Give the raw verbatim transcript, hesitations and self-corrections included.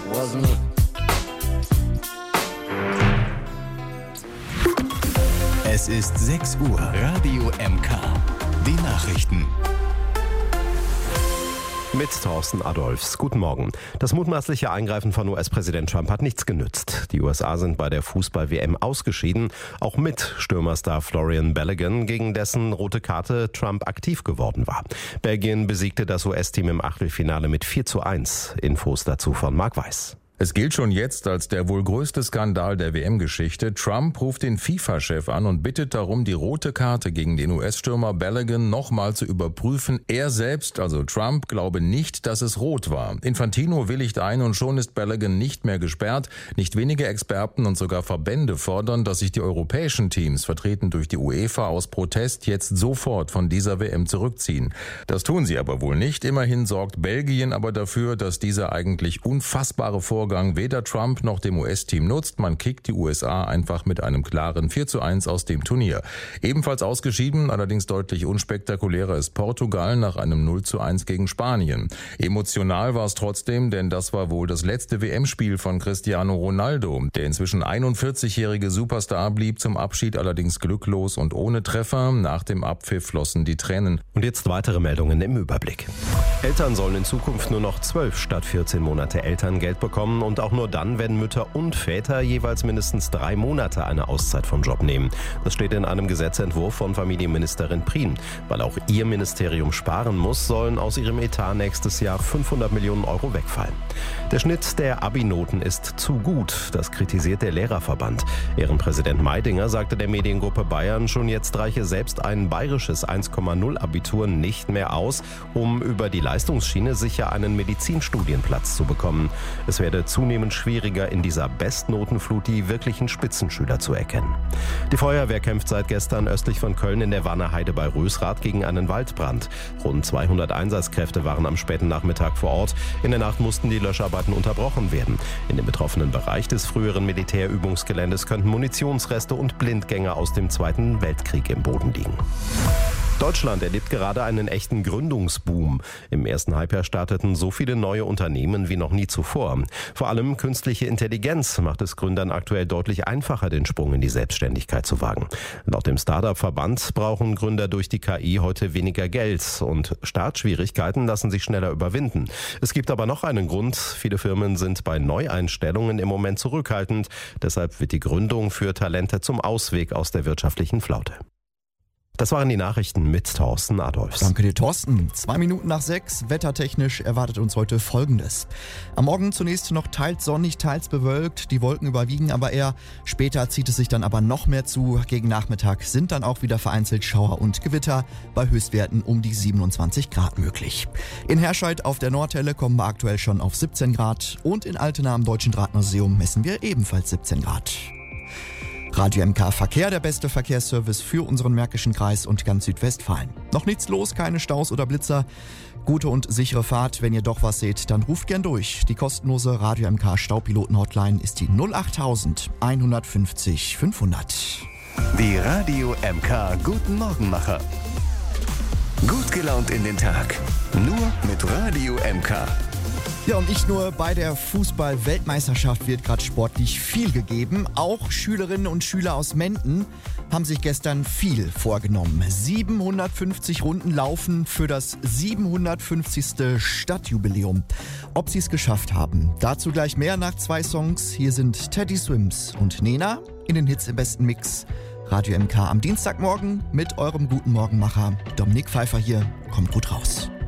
wasn't it? Es ist sechs Uhr. Radio M K. Die Nachrichten. Mit Thorsten Adolphs. Guten Morgen. Das mutmaßliche Eingreifen von U S-Präsident Trump hat nichts genützt. Die U S A sind bei der Fußball-W M ausgeschieden, auch mit Stürmerstar Florian Balogun, gegen dessen rote Karte Trump aktiv geworden war. Belgien besiegte das U S-Team im Achtelfinale mit vier zu eins. Infos dazu von Marc Weiß. Es gilt schon jetzt als der wohl größte Skandal der W M-Geschichte. Trump ruft den FIFA-Chef an und bittet darum, die rote Karte gegen den U S-Stürmer Balogun nochmal zu überprüfen. Er selbst, also Trump, glaube nicht, dass es rot war. Infantino willigt ein und schon ist Balogun nicht mehr gesperrt. Nicht wenige Experten und sogar Verbände fordern, dass sich die europäischen Teams, vertreten durch die UEFA, aus Protest jetzt sofort von dieser W M zurückziehen. Das tun sie aber wohl nicht. Immerhin sorgt Belgien aber dafür, dass dieser eigentlich unfassbare Vorgang weder Trump noch dem U S-Team nutzt. Man kickt die U S A einfach mit einem klaren vier zu eins aus dem Turnier. Ebenfalls ausgeschieden, allerdings deutlich unspektakulärer, ist Portugal nach einem null zu eins gegen Spanien. Emotional war es trotzdem, denn das war wohl das letzte W M-Spiel von Cristiano Ronaldo. Der inzwischen einundvierzigjährige Superstar blieb zum Abschied allerdings glücklos und ohne Treffer. Nach dem Abpfiff flossen die Tränen. Und jetzt weitere Meldungen im Überblick. Eltern sollen in Zukunft nur noch zwölf statt vierzehn Monate Elterngeld bekommen und auch nur dann, wenn Mütter und Väter jeweils mindestens drei Monate eine Auszeit vom Job nehmen. Das steht in einem Gesetzentwurf von Familienministerin Prien. Weil auch ihr Ministerium sparen muss, sollen aus ihrem Etat nächstes Jahr fünfhundert Millionen Euro wegfallen. Der Schnitt der Abi-Noten ist zu gut, das kritisiert der Lehrerverband. Ehrenpräsident Meidinger sagte der Mediengruppe Bayern, schon jetzt reiche selbst ein bayerisches eins Komma null Abitur nicht mehr aus, um über die Leistungsschiene sicher einen Medizinstudienplatz zu bekommen. Es werde zunehmend schwieriger, in dieser Bestnotenflut die wirklichen Spitzenschüler zu erkennen. Die Feuerwehr kämpft seit gestern östlich von Köln in der Wannerheide bei Rösrath gegen einen Waldbrand. Rund zweihundert Einsatzkräfte waren am späten Nachmittag vor Ort. In der Nacht mussten die Löscharbeiten unterbrochen werden. In dem betroffenen Bereich des früheren Militärübungsgeländes könnten Munitionsreste und Blindgänger aus dem Zweiten Weltkrieg im Boden liegen. Deutschland erlebt gerade einen echten Gründungsboom. Im ersten Halbjahr starteten so viele neue Unternehmen wie noch nie zuvor. Vor allem künstliche Intelligenz macht es Gründern aktuell deutlich einfacher, den Sprung in die Selbstständigkeit zu wagen. Laut dem Start-up-Verband brauchen Gründer durch die K I heute weniger Geld und Startschwierigkeiten lassen sich schneller überwinden. Es gibt aber noch einen Grund. Viele Firmen sind bei Neueinstellungen im Moment zurückhaltend. Deshalb wird die Gründung für Talente zum Ausweg aus der wirtschaftlichen Flaute. Das waren die Nachrichten mit Thorsten Adolphs. Danke dir, Thorsten. Zwei Minuten nach sechs, wettertechnisch erwartet uns heute Folgendes. Am Morgen zunächst noch teils sonnig, teils bewölkt. Die Wolken überwiegen aber eher. Später zieht es sich dann aber noch mehr zu. Gegen Nachmittag sind dann auch wieder vereinzelt Schauer und Gewitter. Bei Höchstwerten um die siebenundzwanzig Grad möglich. In Herscheid auf der Nordhelle kommen wir aktuell schon auf siebzehn Grad. Und in Altena am Deutschen Drahtmuseum messen wir ebenfalls siebzehn Grad. Radio M K Verkehr, der beste Verkehrsservice für unseren Märkischen Kreis und ganz Südwestfalen. Noch nichts los, keine Staus oder Blitzer. Gute und sichere Fahrt. Wenn ihr doch was seht, dann ruft gern durch. Die kostenlose Radio M K Staupiloten-Hotline ist die null acht eins fünfzig fünfhundert. Die Radio M K Guten Morgenmacher. Gut gelaunt in den Tag. Nur mit Radio M K. Ja, und nicht nur bei der Fußball-Weltmeisterschaft wird gerade sportlich viel gegeben. Auch Schülerinnen und Schüler aus Menden haben sich gestern viel vorgenommen. siebenhundertfünfzig Runden laufen für das siebenhundertfünfzigste Stadtjubiläum. Ob sie es geschafft haben, dazu gleich mehr nach zwei Songs. Hier sind Teddy Swims und Nena in den Hits im besten Mix. Radio M K am Dienstagmorgen mit eurem guten Morgenmacher. Dominik Pfeiffer hier. Kommt gut raus.